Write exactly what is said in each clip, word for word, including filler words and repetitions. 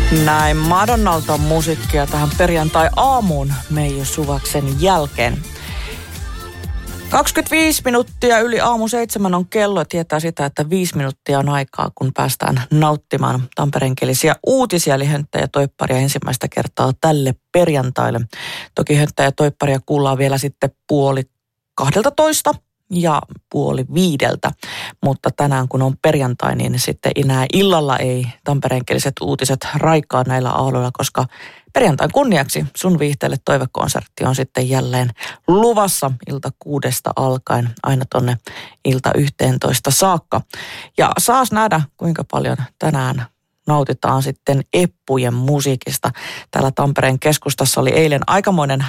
Näin Madonnalta musiikkia tähän perjantai-aamuun Meiju Suvaksen jälkeen. kaksikymmentäviisi minuuttia yli aamu seitsemän on kello. Tietää sitä, että viisi minuuttia on aikaa, kun päästään nauttimaan tampereenkielisiä uutisia. Eli Hönttä ja Toipparia ensimmäistä kertaa tälle perjantaille. Toki Hönttä ja Toipparia kuullaan vielä sitten puoli kahdelta toista ja puoli viideltä. Mutta tänään kun on perjantai, niin sitten enää illalla ei tampereenkieliset uutiset raikaa näillä aalloilla, koska perjantain kunniaksi Sun viihteelle toivekonsertti on sitten jälleen luvassa ilta kuudesta alkaen aina tonne ilta yhteentoista saakka. Ja saas nähdä, kuinka paljon tänään nautitaan sitten Eppujen musiikista. Täällä Tampereen keskustassa oli eilen aikamoinen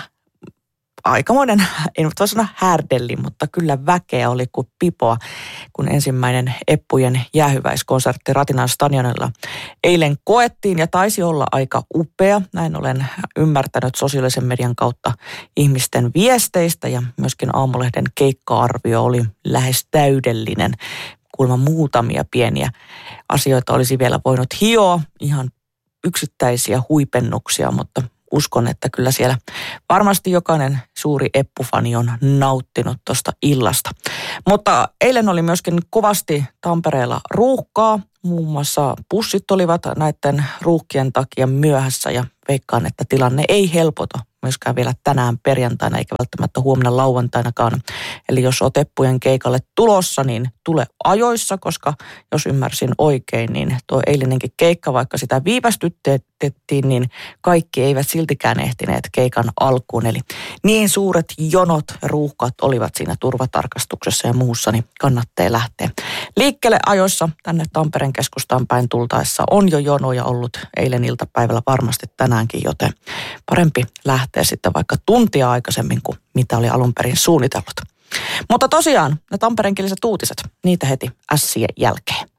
Aikamoinen, ei nyt voi sanoa härdelli, mutta kyllä väkeä oli kuin pipoa, kun ensimmäinen Eppujen jäähyväiskonsertti Ratinan stadionilla eilen koettiin ja taisi olla aika upea. Näin olen ymmärtänyt sosiaalisen median kautta ihmisten viesteistä ja myöskin Aamulehden keikka-arvio oli lähes täydellinen. Kuulemma muutamia pieniä asioita olisi vielä voinut hioa, ihan yksittäisiä huipennuksia, mutta uskon, että kyllä siellä varmasti jokainen suuri Eppu-fani on nauttinut tuosta illasta. Mutta eilen oli myöskin kovasti Tampereella ruuhkaa. Muun muassa bussit olivat näiden ruuhkien takia myöhässä ja veikkaan, että tilanne ei helpota myöskään vielä tänään perjantaina eikä välttämättä huomenna lauantainakaan. Eli jos olet Eppujen keikalle tulossa, niin tule ajoissa, koska jos ymmärsin oikein, niin tuo eilinenkin keikka, vaikka sitä viivästytettiin, niin kaikki eivät siltikään ehtineet keikan alkuun. Eli niin suuret jonot, ruuhkat olivat siinä turvatarkastuksessa ja muussa, niin kannattaa lähteä liikkeelle ajoissa tänne Tampereen keskustaan päin tultaessa. On jo jonoja ollut eilen iltapäivällä varmasti tänäänkin, joten parempi lähteä sitten vaikka tuntia aikaisemmin kuin mitä oli alun perin suunnitellut. Mutta tosiaan ne tampereenkieliset uutiset, niitä heti ässien jälkeen.